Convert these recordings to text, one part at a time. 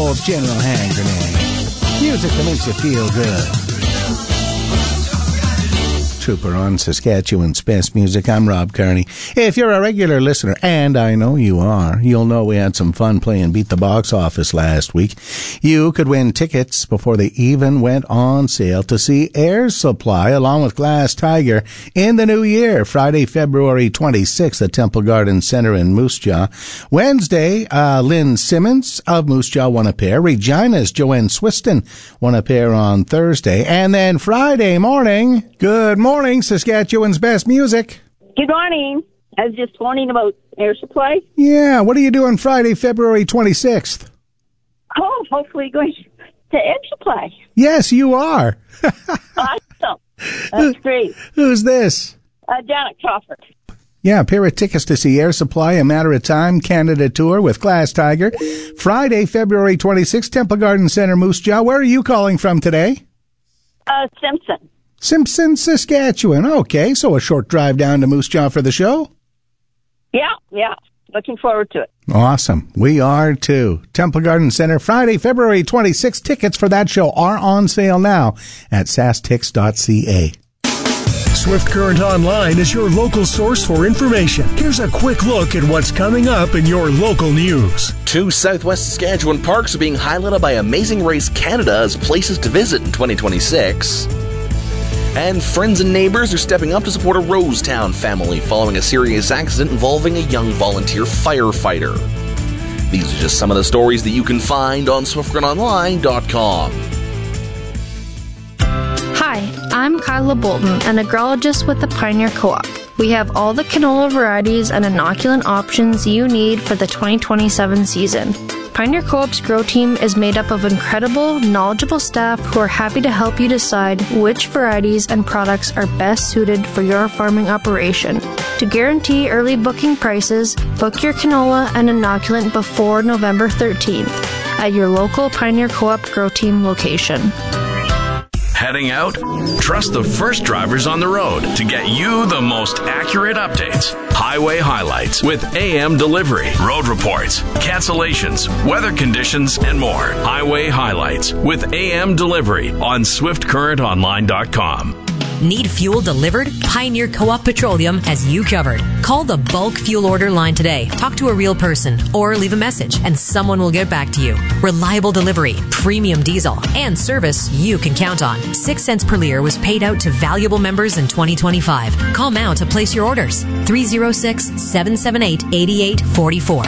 old General Hand Grenade. Music that makes you feel good. Trooper on Saskatchewan's Best Music. I'm Rob Kearney. If you're a regular listener, and I know you are, you'll know we had some fun playing Beat the Box Office last week. You could win tickets before they even went on sale to see Air Supply along with Glass Tiger in the new year, Friday, February 26th at Temple Garden Center in Moose Jaw. Wednesday, Lynn Simmons of Moose Jaw won a pair. Regina's Joanne Swiston won a pair on Thursday. And then Friday morning, good morning, Saskatchewan's Best Music. Good morning. I was just phoning about Air Supply. Yeah, what are you doing Friday, February 26th? Oh, hopefully going to Air Supply. Yes, you are. Awesome. That's great. Who's this? Janet Crawford. Yeah, a pair of tickets to see Air Supply, A Matter of Time, Canada Tour with Glass Tiger. Friday, February 26th, Temple Garden Center, Moose Jaw. Where are you calling from today? Simpson, Saskatchewan. Okay, so a short drive down to Moose Jaw for the show? Yeah. Looking forward to it. Awesome. We are too. Temple Garden Center, Friday, February 26th. Tickets for that show are on sale now at sastix.ca. Swift Current Online is your local source for information. Here's a quick look at what's coming up in your local news. 2 Southwest Saskatchewan parks are being highlighted by Amazing Race Canada as places to visit in 2026. And friends and neighbors are stepping up to support a Rosetown family following a serious accident involving a young volunteer firefighter. These are just some of the stories that you can find on SwiftCurrentOnline.com. Hi, I'm Kyla Bolton, an agrologist with the Pioneer Co-op. We have all the canola varieties and inoculant options you need for the 2027 season. Pioneer Co-op's grow team is made up of incredible, knowledgeable staff who are happy to help you decide which varieties and products are best suited for your farming operation. To guarantee early booking prices, book your canola and inoculant before November 13th at your local Pioneer Co-op grow team location. Heading out? Trust the first drivers on the road to get you the most accurate updates. Highway highlights with AM delivery, road reports, cancellations, weather conditions, and more. Highway highlights with AM delivery on SwiftCurrentOnline.com. Need fuel delivered? Pioneer Co-op Petroleum has you covered. Call the bulk fuel order line today. Talk to a real person or leave a message and someone will get back to you. Reliable delivery, premium diesel, and service you can count on. 6 cents per liter was paid out to valuable members in 2025. Call now to place your orders. 306-778-8844.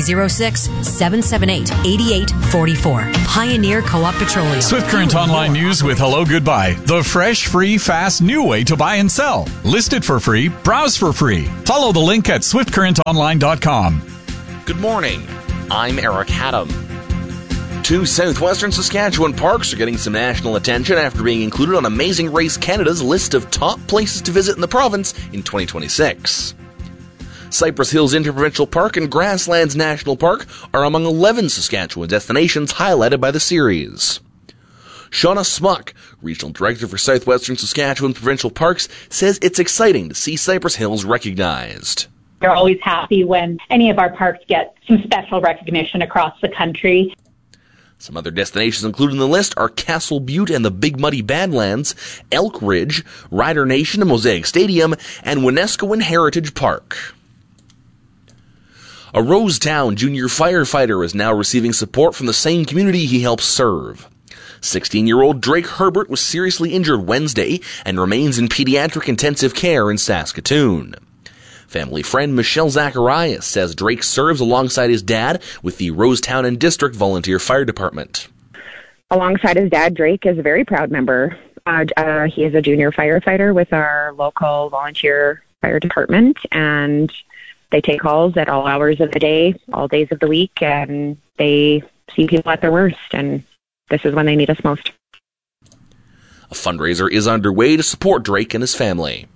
306-778-8844. Pioneer Co-op Petroleum. Swift Current Online News with Hello Goodbye. The fresh, free, fast new way to buy and sell. List it for free. Browse for free. Follow the link at SwiftCurrentOnline.com. Good morning. I'm Eric Haddam. 2 southwestern Saskatchewan parks are getting some national attention after being included on Amazing Race Canada's list of top places to visit in the province in 2026. Cypress Hills Interprovincial Park and Grasslands National Park are among 11 Saskatchewan destinations highlighted by the series. Shauna Smuck, Regional Director for Southwestern Saskatchewan Provincial Parks, says it's exciting to see Cypress Hills recognized. We're always happy when any of our parks get some special recognition across the country. Some other destinations included in the list are Castle Butte and the Big Muddy Badlands, Elk Ridge, Rider Nation and Mosaic Stadium, and Winaskowin Heritage Park. A Rosetown junior firefighter is now receiving support from the same community he helps serve. 16-year-old Drake Herbert was seriously injured Wednesday and remains in pediatric intensive care in Saskatoon. Family friend Michelle Zacharias says Drake serves alongside his dad with the Rosetown and District Volunteer Fire Department. Alongside his dad, Drake is a very proud member. He is a junior firefighter with our local volunteer fire department, and they take calls at all hours of the day, all days of the week, and they see people at their worst, and this is when they need us most. A fundraiser is underway to support Drake and his family.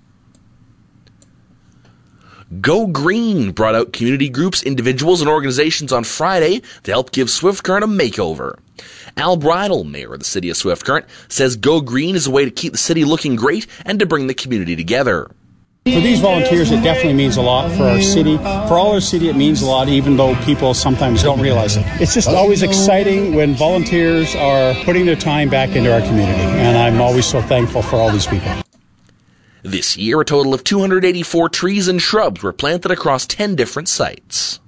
Go Green brought out community groups, individuals, and organizations on Friday to help give Swift Current a makeover. Al Bridle, mayor of the city of Swift Current, says Go Green is a way to keep the city looking great and to bring the community together. For these volunteers, it definitely means a lot for our city. For all our city, it means a lot, even though people sometimes don't realize it. It's just always exciting when volunteers are putting their time back into our community, and I'm always so thankful for all these people. This year, a total of 284 trees and shrubs were planted across 10 different sites.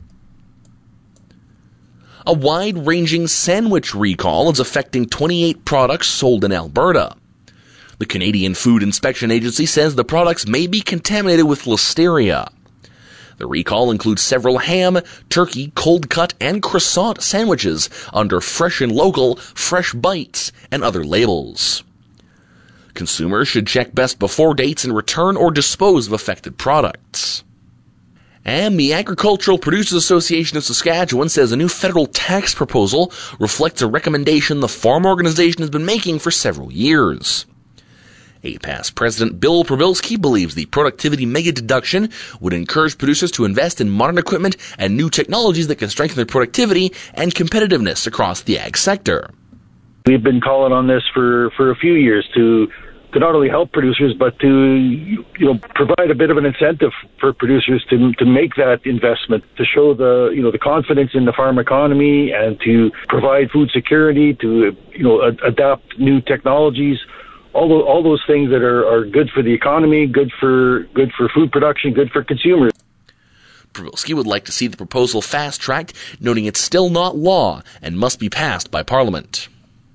A wide-ranging sandwich recall is affecting 28 products sold in Alberta. The Canadian Food Inspection Agency says the products may be contaminated with listeria. The recall includes several ham, turkey, cold cut, and croissant sandwiches under Fresh and Local, Fresh Bites, and other labels. Consumers should check best before dates and return or dispose of affected products. And the Agricultural Producers Association of Saskatchewan says a new federal tax proposal reflects a recommendation the farm organization has been making for several years. APAS President Bill Probilski believes the productivity mega deduction would encourage producers to invest in modern equipment and new technologies that can strengthen their productivity and competitiveness across the ag sector. We've been calling on this for a few years to not only help producers, but to provide a bit of an incentive for producers to make that investment, to show the confidence in the farm economy, and to provide food security, to adapt new technologies. All those things that are good for the economy, good for food production, good for consumers. Probilski would like to see the proposal fast-tracked, noting it's still not law and must be passed by Parliament.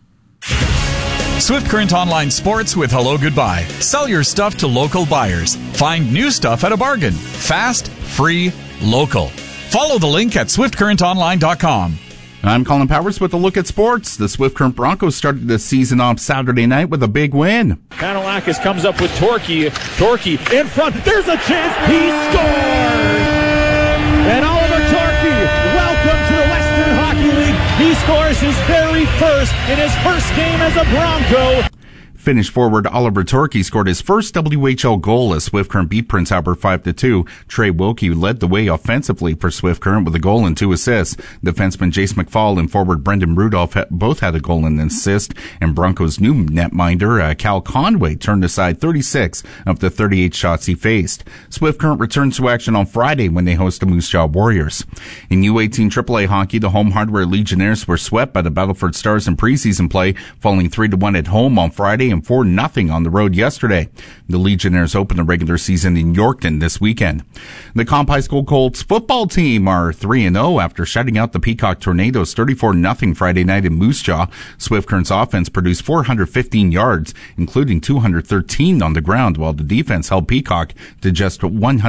Swift Current Online Sports with Hello Goodbye. Sell your stuff to local buyers. Find new stuff at a bargain. Fast, free, local. Follow the link at swiftcurrentonline.com. I'm Colin Powers with a look at sports. The Swift Current Broncos started the season off Saturday night with a big win. Panelakis comes up with Torquay. Torquay in front. There's a chance. He scores! And Oliver Torquay, welcome to the Western Hockey League. He scores his very first in his first game as a Bronco. Finnish forward Oliver Torquay scored his first WHL goal as Swift Current beat Prince Albert 5-2. Trey Wilkie led the way offensively for Swift Current with a goal and 2 assists. Defenseman Jace McFall and forward Brendan Rudolph both had a goal and an assist. And Broncos' new netminder Cal Conway turned aside 36 of the 38 shots he faced. Swift Current returns to action on Friday when they host the Moose Jaw Warriors. In U18 AAA hockey, the Home Hardware Legionnaires were swept by the Battleford Stars in preseason play, falling 3-1 at home on Friday and 4-0 on the road yesterday. The Legionnaires open the regular season in Yorkton this weekend. The Comp High School Colts football team are 3-0 after shutting out the Peacock Tornadoes 34-0 Friday night in Moose Jaw. Swift Current's offense produced 415 yards, including 213 on the ground, while the defense held Peacock to just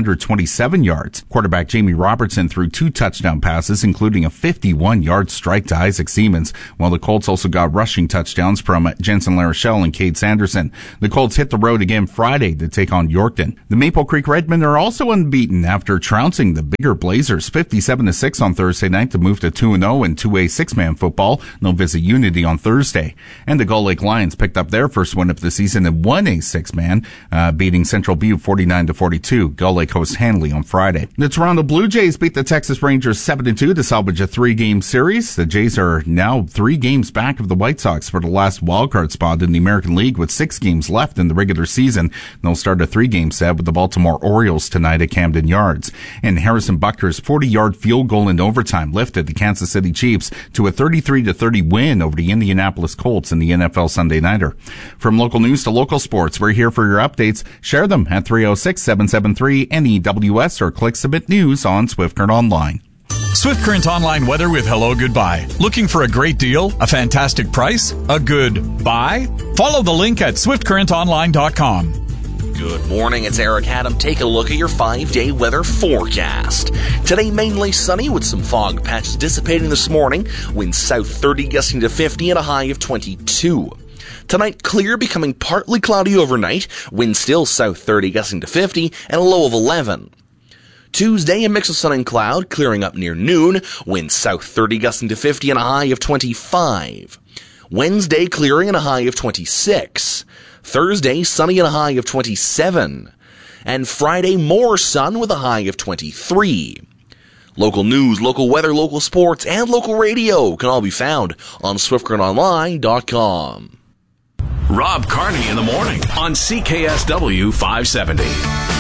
127 yards. Quarterback Jamie Robertson threw 2 touchdown passes, including a 51-yard strike to Isaac Siemens, while the Colts also got rushing touchdowns from Jensen LaRochelle and Cade Sanderson. The Colts hit the road again Friday to take on Yorkton. The Maple Creek Redmen are also unbeaten after trouncing the Bigger Blazers 57-6 on Thursday night to move to 2-0 in 2A 6-man football. They'll visit Unity on Thursday. And the Gull Lake Lions picked up their first win of the season in 1A 6-man, beating Central Butte 49-42. Gull Lake hosts Hanley on Friday. The Toronto Blue Jays beat the Texas Rangers 7-2 to salvage a 3-game series. The Jays are now 3 games back of the White Sox for the last wildcard spot in the American League with 6 games left in the regular season. They'll start a 3-game set with the Baltimore Orioles tonight at Camden Yards. And Harrison Butker's 40-yard field goal in overtime lifted the Kansas City Chiefs to a 33-30 win over the Indianapolis Colts in the NFL Sunday Nighter. From local news to local sports, we're here for your updates. Share them at 306-773-NEWS or click Submit News on Swift Current Online. Swift Current Online weather with Hello Goodbye. Looking for a great deal? A fantastic price? A good buy? Follow the link at swiftcurrentonline.com. Good morning, it's Eric Haddam. Take a look at your 5-day weather forecast. Today, mainly sunny with some fog patches dissipating this morning. Winds south 30 gusting to 50 and a high of 22. Tonight, clear, becoming partly cloudy overnight. Winds still south 30 gusting to 50 and a low of 11. Tuesday, a mix of sun and cloud, clearing up near noon. Winds south 30 gusting to 50 and a high of 25. Wednesday, clearing and a high of 26. Thursday, sunny and a high of 27. And Friday, more sun with a high of 23. Local news, local weather, local sports, and local radio can all be found on SwiftCurrentOnline.com. Rob Carney in the morning on CKSW 570.